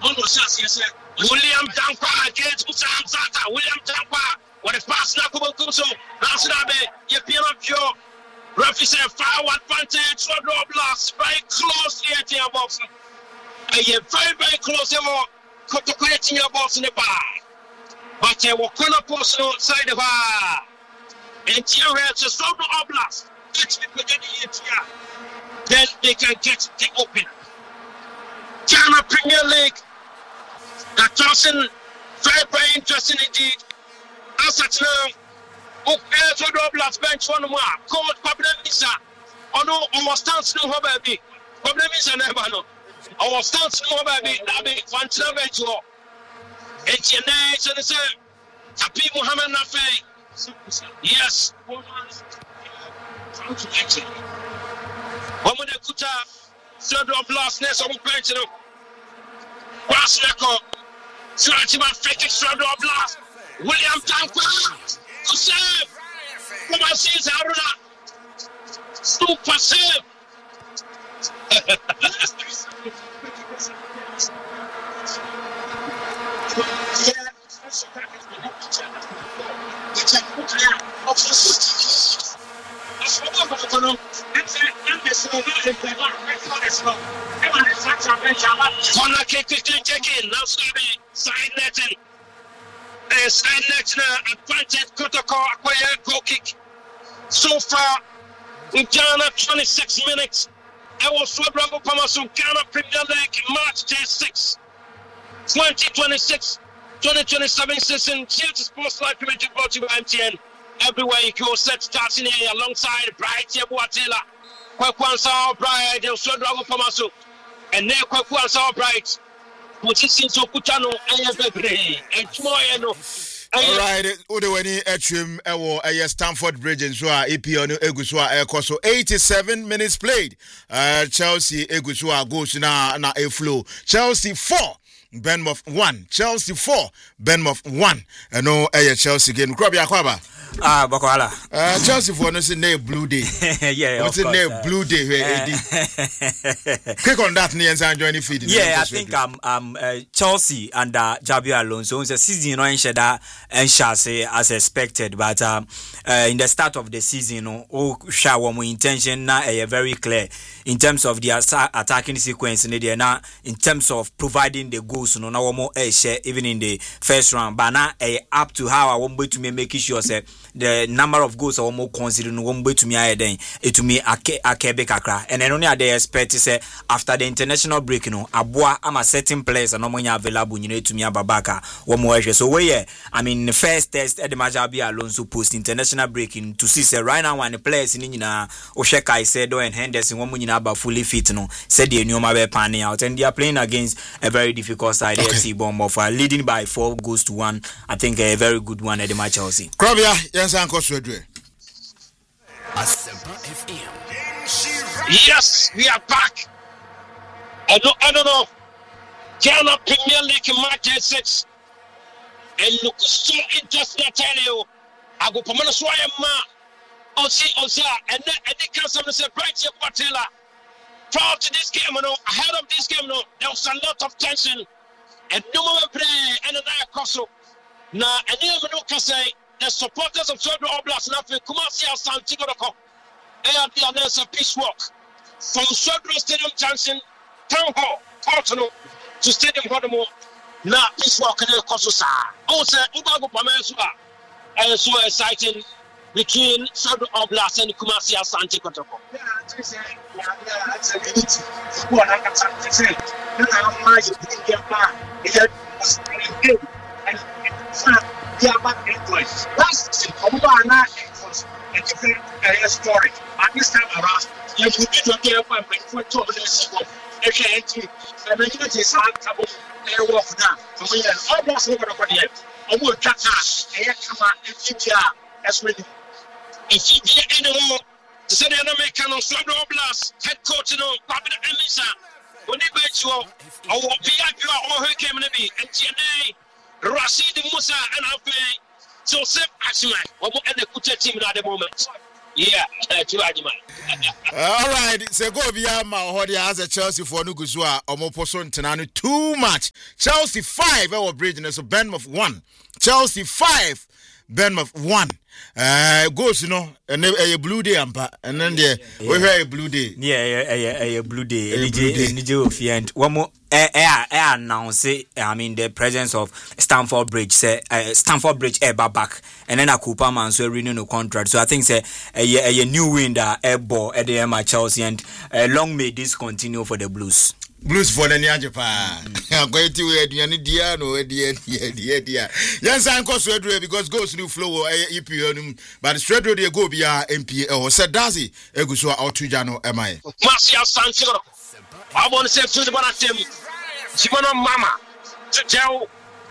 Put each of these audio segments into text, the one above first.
William Dankwa against Usam Sata. William Dankwa. What a pass now, Kubokuso. Nasrabe, Yapira Pure. Referee said, fire advantage. So no blast. Very close here to your box. Very, very close here. Cotocorating your box in the bar. But they were corner post outside the bar. Interior to so no blast. Then they can get the open. Ghana Premier League. That Johnson, very, very interesting indeed. As at now, to the Oblast bench one more. Coach Pablemisa. Oh no, our stance no baby. Pablemisa never know. Our stance no baby. That be one bench war. It's your name, so they say, Tapi Muhammad Nafe. Yes. Woman the Kuta, third of last nest on bench. Pass record. Slantima fake extra of blast. William Dankwa. To save. Come on, see Haruna. Super save. Corner kick taken. Now side netting. Side netting advantage. Kotoko acquire goal kick. So far, in Ghana, 26 minutes. I was Swabrango Pamasu Ghana Premier League March 6, 2026-2027 season. Chelsea Sports Live Community brought to you by MTN. Everywhere you go, set starting here alongside Bright Yabuatela. Kwakwansa Bright, the Swabrango Pamasu. And then Kwakwansa Bright. Which is so Kutano and tomorrow. All right, Udewani Etrim Ewo Stamford Bridge and Zua Epiono Egusua Ekoso 87 minutes played. Chelsea Egusua goes na a flow. Chelsea 4. Bournemouth 1, Chelsea 4, Bournemouth 1. And no Chelsea game. Krabi Akwaba. Bakwala. Chelsea for no say blue day. Yeah, what's in there blue day here? Click on that near and join the feed. Yeah, I think Chelsea under Jabi Alonso. It's a season no sheda and Chelsea as expected, but in the start of the season, show more intention now very clear in terms of the attacking sequence in terms of providing the goals. No, now more share even in the first round, but now up to how I want to make sure the number of goals are more considered one way to me it to me akebe kakra and then only they expect to say after the international break abua am a certain players and normally available to me babaka one more so where I mean the first test at the Majabi Alonso post international breaking to see say right now when the players in Osheka Isedo and Henderson one about fully fit said the new mabe panning out and they are playing against a very difficult side FC Bournemouth leading by 4 goals to 1. I think a very good one at the match Chelsea. Yes, we are back. I don't know. Ghana Premier League March 6. And look so interesting, I tell you. I go for Manaswaya Osia, and then I think some say Bright Patella. Prior to this game, ahead of this game, there was a lot of tension. And no more play, and another Koso. Now, and then can say the supporters of Sodo Oblast now for Kumasi and Santiago and the others a peace walk from Sodo Stadium Junction, Town Hall, Portano to Stadium Hodamo. Now, peace walk in the Kososa. Also, Ubago Pamesua, and so exciting between Sodo Oblast and Kumasi and Santiago. Last a different story. At this time around, you could be to get one for 2 minutes ago. And it is hard to walk now. We are almost over the year. I will cut us, and come out and India as well. If you get anyone to say the American Sodo Oblast, head coach, Pablo Emisa, when they bet you, I will be at you all who came to be, and TNA. Rashid Musa and Joseph Ashman, and the Kucha team at the moment. Yeah, too Ajima. All right, so go beyond my hobby as a Chelsea for Nuguzua or Moposon Tenano too much. Chelsea 5 our bridge so Bournemouth 1. Chelsea 5 Bournemouth 1. Goes and a blue day and then we hear a blue day. Yeah, blue day. And one more announce I mean the presence of Stamford Bridge say Stamford Bridge back and then a Cooper man so renew no contract. So I think say a new wind air ball at the Chelsea and long may this continue for the Blues. Blues for the Niajapan. I'm going to wear the Dia no dear. Yes, I'm considered because goes new flow EPN, but straight road go be MP or said Dazi, Egusua or Tujano, am I? Marcia Sancho. I want to say to the Bonatim, Simona Mama, to tell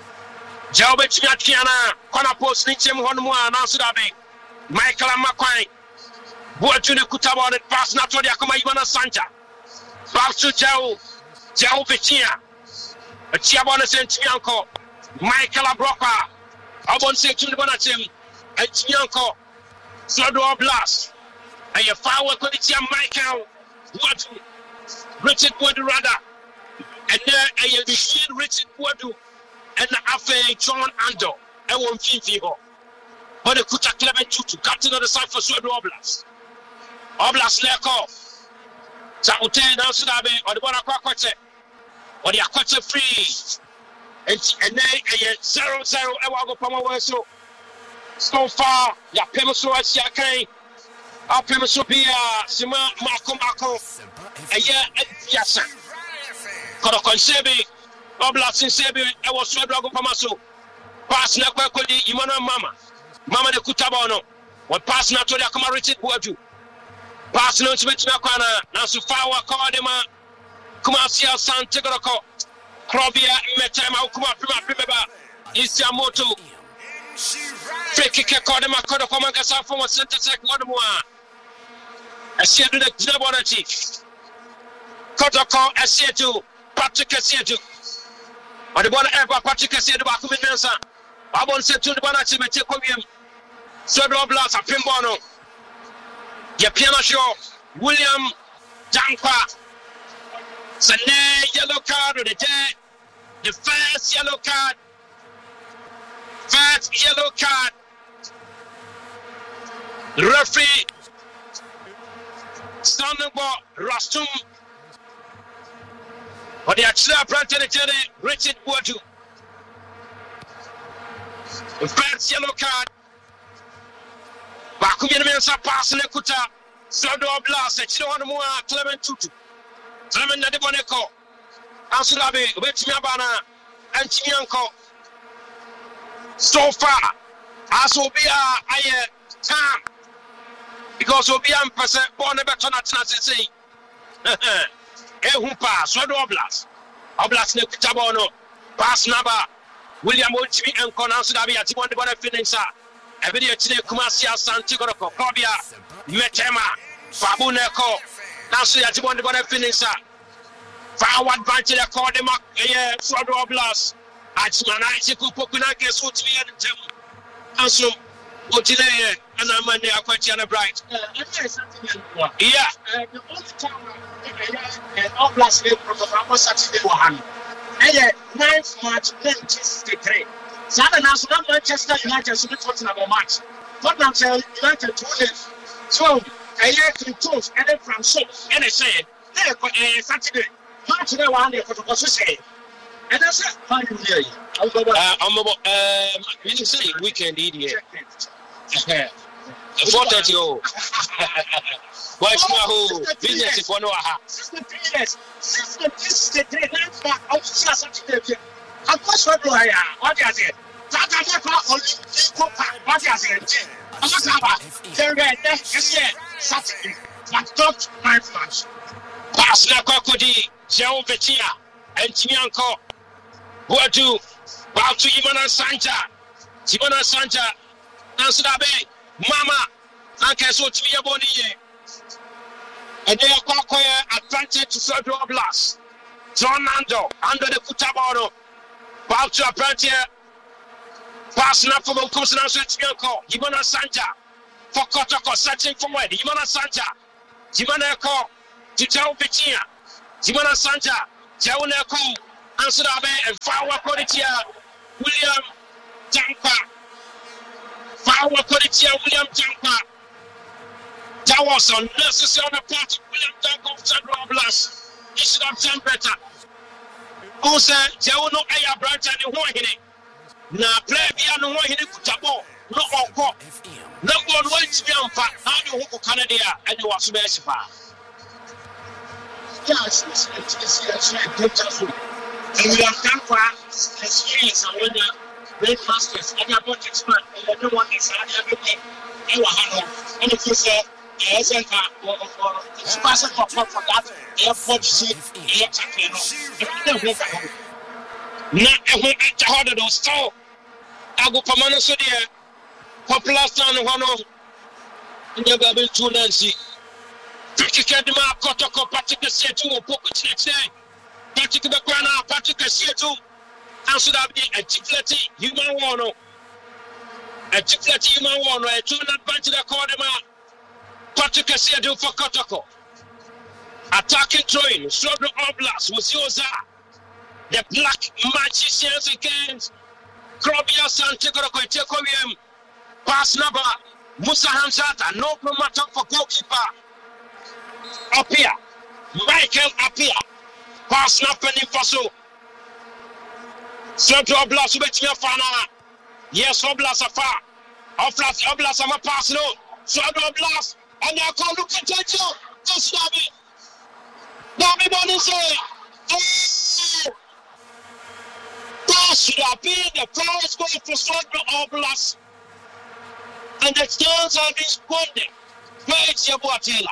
Jalbetiana, Conapos, Nichim Honmua, Nasudabe, Michael Makwai, Boatuna Kutaba, and pass not to the Akuma Ivana Santa. Back to Jao Vitia, a Chiabona Sentianco, Michael Abroca, I want to say to the Bonatim, and Chianco, Slodo Blast, and your power quality Michael, what Richard Wood rather, and a machine Richard Wood, and after John Ando, I won't feel but the Kuta Clement Tutu, captain of the side for Slodo Oblast. Oblast Lekov. Saute now Sudabe or the Bonaquaquate or the Aquata free and then a 0-0 Ewago Pomo so far, ya Pemaso at Yakai, our Pemaso Pia, Sima Marco, a year at Yasa. Kodokon Sebi, Oblast in Sebi, I was so Drago Pomaso. Pass Nakwakodi, Imana Mama de Kutabono, what pass not to the Akama Richard Boadu. Pass no to Nakwana, Nasufawa Kawadema, Kumasia Santigoroko, Krobia, Metama, Kuma Prima, Isiamoto, Fake Kodema Kodokoma from a center sec Wadamua. I said to the Jabonati, Kotoko, I said to Patrick Casietu, or the Bona Ever Patrick Casietu Bakuminsa. I won't say to the Bonati Metecomium, Sodo Blast, a Pimbono. Your piano show, William Jankwa. Sunday yellow card of the day. The first yellow card. First yellow card. The referee Sonnenbo Rastum. But the actual apprentice Richard Boadu. The first yellow card. Bakumin Mensa pass in the Kuta, Slodo Blast, and Chilonua, Clement Tutu, Clement Nadeboneko, Ansulabe, Wetmiabana, and Chimianco. So far, as will be a time because we'll be a person born a better not to say, Ehumpa, Slodo Blast, Oblast Nekutabono, Pass Naba, William Ultimi and Conansulabi at one of the Finisher. Every day today, Kumasia Santigoroko, Kobia, Metema, Fabuneko, now see that you want to go to finish. Forward bunch of the Cordema, Flodo Blast, Achmana, Pokuna, so to me and Tim. And so, Otile, and I'm on the Aquatiana Bright. Yeah, the only time Oblast was Saturday 1. And 9th March 1963. Saturday national Manchester United should be talking about match. Tottenham United 2 days. So, a year to toes and then from so, and they say, Saturday, match the one day for the say. And that's it. How you hear you? I'm say weekend idiot. 4:30. What's my whole business if one or 63 years? 63 years back, I was Saturday. Of course, what do I am? What is it? That I never only what is it? I'm not about Saturday, but not 9 months. Pass la Cocody, Jao Vetia, and Chimianco. What do? Bow to Imana Santa, Nansudabe, Mama, Uncle Sotia Boni. And they are quite advantage to Sodo Blast. John Nando, under the Kutabano. Bow to a party, passing up for the Coast Chimianco, Imana Santa, for Kotoko searching forward. Jimana Sanja. Jimana Eko. Tijau Pitia. Jimana Sanja. Jauna Eko. Ansurabe and Fawa Koditia. William Jampa. Fawa Koditia. William Jampa. That was unnecessary on the part of William Jampa of Central Blast. He should have done better. Also, Jauno Aya Branch and the Wahine. Now, play Biano Wahine Kutabo. No encore. Number one to be on fat. How do you hook Canada and you watch Messi? Yes, it's beautiful. And we have done for experience and when the great masters and your body expert and everyone is everything. And if you say, it's passing for that, airport see, air champion. Not every harder than so. I go for money so there. Popular stand one in the Bible to Nancy. Patrick Edma, Kotoko, Patrick Setu, Pocket Check, Patrick Bakwana, Patrick Setu, and should have been a chiclety human one. A chiclety human one, a two-nut bunch of the corner. Patrick Setu for Kotoko. Attacking throwing, Shodro Oblast was yours. The black magicians against Krobia Santiago Koitekovium. Pass number Musa Hamzata, no promoter for goalkeeper. Up here, Michael up here. Pass number Nifaso. Central Blast with me Fana. Yes, Oblast afar. Oblast, I'm a pass no. Central Blast, and now come look at you. This Nobby. Nobby Bonnie. That should have been the first goal for Central Oblast. And the stars are responding. Where is your Boatela?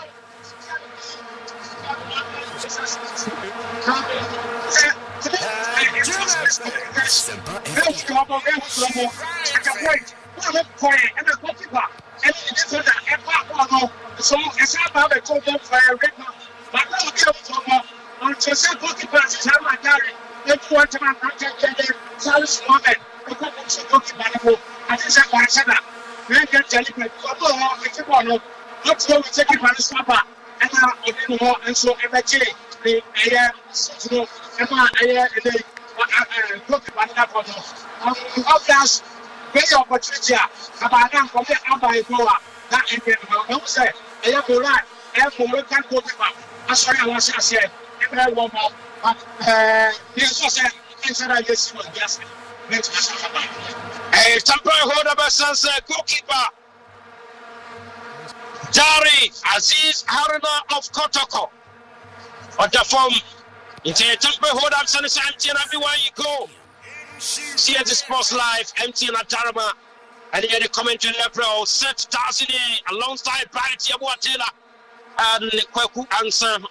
And get jellyfish. Let's go and take it by the stopper. And now, and so MJ, the air, Emma, look at that photo. Obvious, very opportunity. About them from the Abba Goa. That ended. I say, I have the right. I have to look at what I'm sorry, I was saying. Every one more. But, yes, I said, I just was guessing. A temporary holder by Sunset goalkeeper Jari Aziz Haruna of Kotoko. On the form, it's a temporary holder of Sunset empty and everywhere you go. See at the sports live, empty and Atarama. And here the commentary level set Tarzini alongside Barry Tiabuatela and Kweku Ansa.